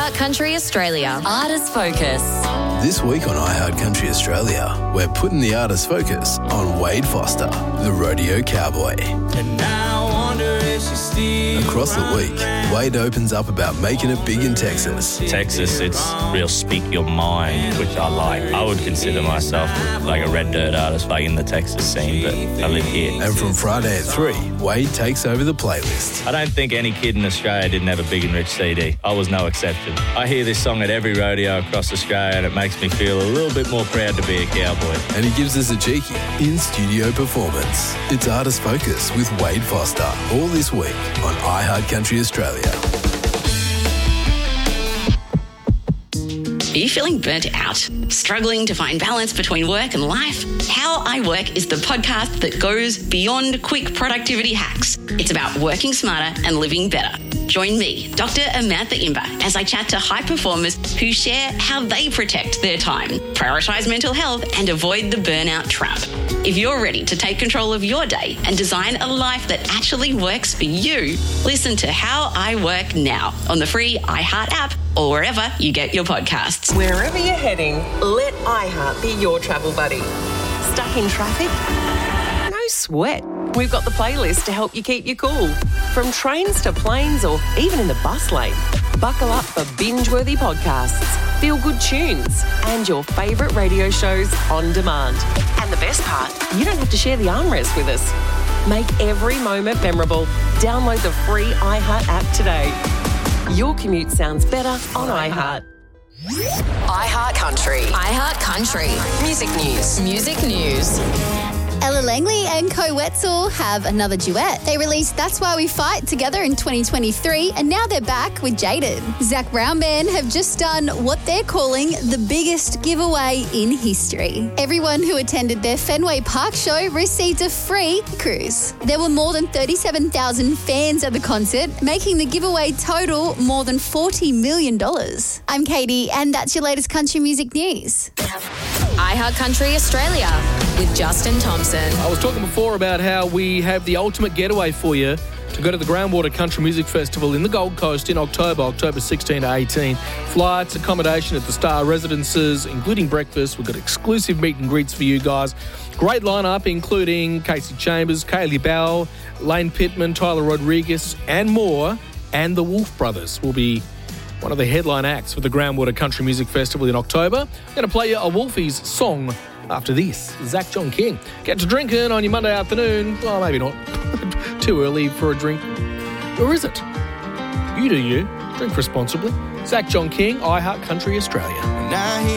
iHeart Country Australia. Artist Focus. This week on iHeart Country Australia, we're putting the artist focus on Wade Foster, the rodeo cowboy. And now I wonder if she's still Across the week, Wade opens up about making it big in Texas. Texas, it's real speak your mind, which I like. I would consider myself like a red dirt artist, like in the Texas scene, but I live here. And from Friday at 3, Wade takes over the playlist. I don't think any kid in Australia didn't have a Big and Rich CD. I was no exception. I hear this song at every rodeo across Australia and it makes me feel a little bit more proud to be a cowboy. And he gives us a cheeky in-studio performance. It's Artist Focus with Wade Foster, all this week on iHeart Country Australia. Are you feeling burnt out? Struggling to find balance between work and life? How I Work is the podcast that goes beyond quick productivity hacks. It's about working smarter and living better. Join me, Dr. Amantha Imber, as I chat to high performers who share how they protect their time, prioritise mental health and avoid the burnout trap. If you're ready to take control of your day and design a life that actually works for you, listen to How I Work now on the free iHeart app or wherever you get your podcasts. Wherever you're heading, let iHeart be your travel buddy. Stuck in traffic? No sweat. We've got the playlist to help you keep you cool. From trains to planes or even in the bus lane. Buckle up for binge-worthy podcasts, feel-good tunes and your favourite radio shows on demand. And the best part, you don't have to share the armrest with us. Make every moment memorable. Download the free iHeart app today. Your commute sounds better on iHeart. iHeart Country. iHeart Country. Music news. Music news. Ella Langley and Co Wetzel have another duet. They released That's Why We Fight together in 2023, and now they're back with Jaded. Zac Brown Band have just done what they're calling the biggest giveaway in history. Everyone who attended their Fenway Park show received a free cruise. There were more than 37,000 fans at the concert, making the giveaway total more than $40 million. I'm Katie, and that's your latest country music news. iHeart Country Australia with Justin Thompson. I was talking before about how we have the ultimate getaway for you to go to the Groundwater Country Music Festival in the Gold Coast in October 16 to 18. Flights, accommodation at the Star Residences, including breakfast. We've got exclusive meet and greets for you guys. Great lineup, including Casey Chambers, Kaylee Bell, Lane Pittman, Tyler Rodriguez, and more. And the Wolf Brothers will be one of the headline acts for the Groundwater Country Music Festival in October. I'm going to play you a Wolfies song after this. Zach John King. Get to drinking on your Monday afternoon. Well, maybe not. Too early for a drink. Or is it? You do you. Drink responsibly. Zach John King, iHeart Country Australia. Now